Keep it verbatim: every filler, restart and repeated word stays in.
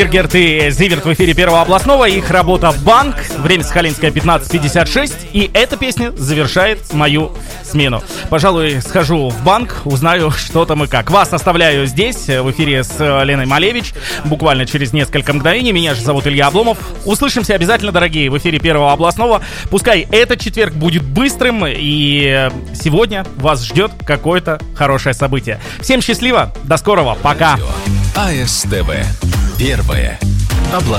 Герт и Зиверт в эфире Первого областного. Их работа «Банк». Время Сахалинское пятнадцать пятьдесят шесть. И эта песня завершает мою смену. Пожалуй, схожу в банк, узнаю, что там и как. Вас оставляю здесь, в эфире с Леной Малевич. Буквально через несколько мгновений. Меня же зовут Илья Обломов. Услышимся обязательно, дорогие, в эфире Первого областного. Пускай этот четверг будет быстрым. И сегодня вас ждет какое-то хорошее событие. Всем счастливо. До скорого. Пока. АСТВ. Первое областное.